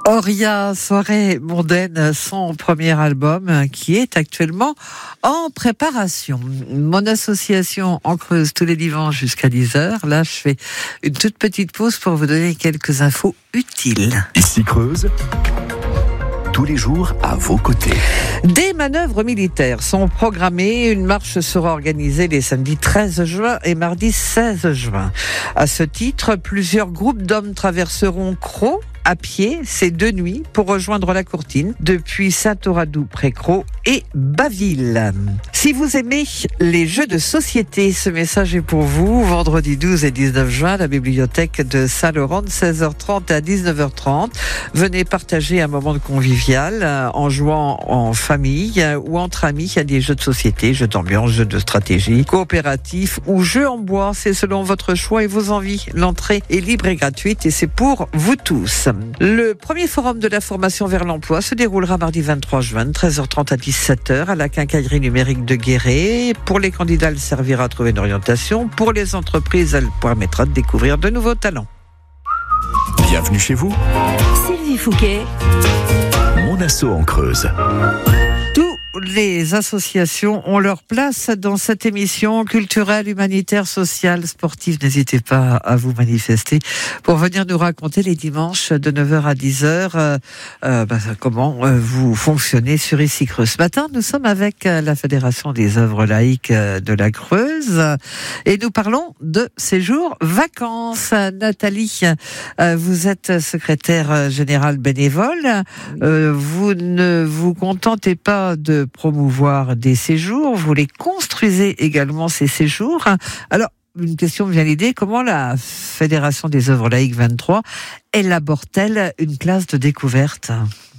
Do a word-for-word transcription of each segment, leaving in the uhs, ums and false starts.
Auria, Soirée mondaine, son premier album qui est actuellement en préparation. Mon association en Creuse tous les dimanches jusqu'à dix heures. Là, je fais une toute petite pause pour vous donner quelques infos utiles. Ici Creuse, tous les jours à vos côtés. Des manœuvres militaires sont programmées. Une marche sera organisée les samedis treize juin et mardi seize juin. À ce titre, plusieurs groupes d'hommes traverseront Crau à pied ces deux nuits pour rejoindre la Courtine depuis Saint-Auradou-près-Crau et Baville. Si vous aimez les jeux de société, ce message est pour vous. Vendredi douze et dix-neuf juin, la bibliothèque de Saint-Laurent de seize heures trente à dix-neuf heures trente. Venez partager un moment de convivial en jouant en famille ou entre amis. Il y a des jeux de société, jeux d'ambiance, jeux de stratégie, coopératifs ou jeux en bois. C'est selon votre choix et vos envies. L'entrée est libre et gratuite et c'est pour vous tous. Le premier forum de la formation vers l'emploi se déroulera mardi vingt-trois juin, de treize heures trente à dix-sept heures, à la quincaillerie numérique de Guéret. Pour les candidats, elle servira à trouver une orientation. Pour les entreprises, elle permettra de découvrir de nouveaux talents. Bienvenue chez vous. Sylvie Fouquet. Mon asso en Creuse. Les associations ont leur place dans cette émission culturelle, humanitaire, sociale, sportive. N'hésitez pas à vous manifester pour venir nous raconter les dimanches de neuf heures à dix heures euh, euh, bah, comment euh, vous fonctionnez sur Ici Creuse. Ce matin, nous sommes avec euh, la Fédération des œuvres laïques euh, de la Creuse et nous parlons de séjour vacances. Nathalie, euh, vous êtes secrétaire générale bénévole. Euh, vous ne vous contentez pas de promouvoir des séjours, vous les construisez également ces séjours. Alors, une question me vient à l'idée, comment la Fédération des œuvres laïques vingt-trois élabore-t-elle une classe de découverte ?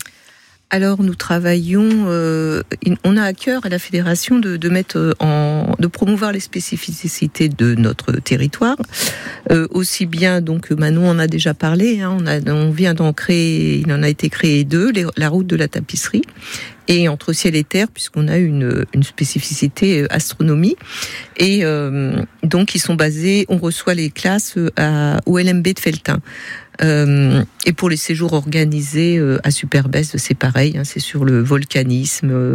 Alors nous travaillons, euh, on a à cœur à la fédération de, de mettre en, de promouvoir les spécificités de notre territoire, euh, aussi bien donc Manon en a déjà parlé, hein, on, a, on vient d'en créer, il en a été créé deux, les, la route de la tapisserie et Entre ciel et terre, puisqu'on a une, une spécificité astronomie et euh, donc ils sont basés, on reçoit les classes à, au L M B de Felletin. Euh, et pour les séjours organisés euh, à Superbès, c'est pareil, hein, c'est sur le volcanisme, euh,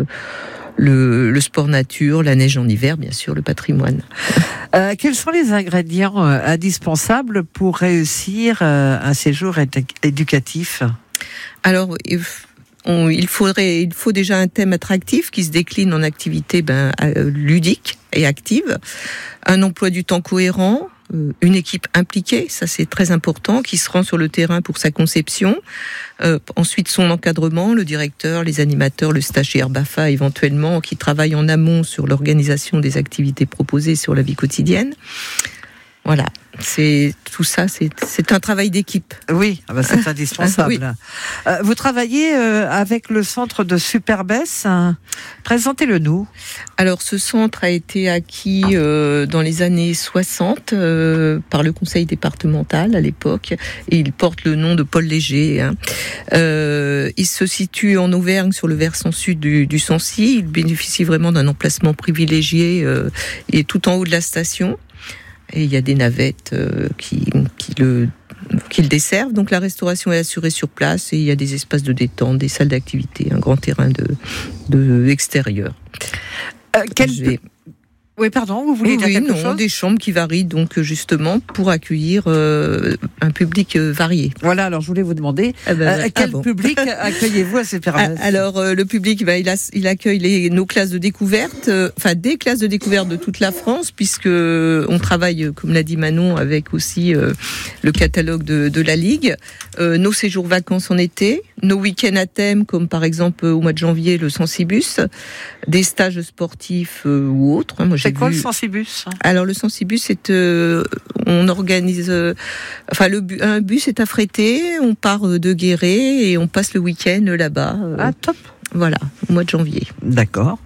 le, le sport nature, la neige en hiver, bien sûr, le patrimoine. Euh, quels sont les ingrédients euh, indispensables pour réussir euh, un séjour édu- éducatif ? Alors, on, il faudrait, il faut déjà un thème attractif qui se décline en activité ben, euh, ludique et active, un emploi du temps cohérent, une équipe impliquée, ça c'est très important, qui se rend sur le terrain pour sa conception. Euh, ensuite son encadrement, le directeur, les animateurs, le stagiaire B A F A éventuellement, qui travaillent en amont sur l'organisation des activités proposées sur la vie quotidienne. Voilà, c'est tout ça, c'est, c'est un travail d'équipe. Oui, ah bah c'est indispensable. Oui. Euh, vous travaillez euh, avec le centre de Superbès. Hein. Présentez-le nous. Alors, ce centre a été acquis euh, dans les années soixante euh, par le conseil départemental à l'époque, et il porte le nom de Paul Léger. Hein. Euh, il se situe en Auvergne, sur le versant sud du, du Sancy. Il bénéficie vraiment d'un emplacement privilégié. Euh, il est tout en haut de la station. Et il y a des navettes euh, qui, qui, le, qui le desservent. Donc la restauration est assurée sur place et il y a des espaces de détente, des salles d'activité, un grand terrain de, de extérieur. Euh, quel... J'ai... Oui, pardon, vous voulez oui, dire oui, quelque non, chose ? Des chambres qui varient donc justement pour accueillir euh, un public euh, varié. Voilà, alors je voulais vous demander, ah ben, euh, quel ah bon. public accueillez-vous à Superbès ? Alors euh, le public, bah, il, a, il accueille les, nos classes de découverte, euh, enfin des classes de découverte de toute la France, puisque on travaille, comme l'a dit Manon, avec aussi euh, le catalogue de, de la Ligue, euh, nos séjours vacances en été, nos week-ends à thème, comme par exemple au mois de janvier le Sensibus, des stages sportifs euh, ou autres. Hein, moi, C'est quoi vu... le Sensibus ? Alors le Sensibus, c'est euh, on organise, euh, enfin le bu- un bus est affrété, on part de Guéret et on passe le week-end là-bas. Euh, ah top. Voilà, au mois de janvier. D'accord.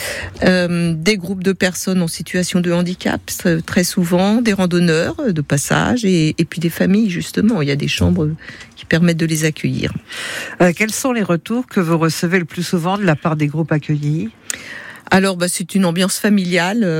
Euh, des groupes de personnes en situation de handicap, très souvent, des randonneurs de passage et, et puis des familles justement. Il y a des chambres qui permettent de les accueillir. Euh, quels sont les retours que vous recevez le plus souvent de la part des groupes accueillis ? Alors, bah, c'est une ambiance familiale.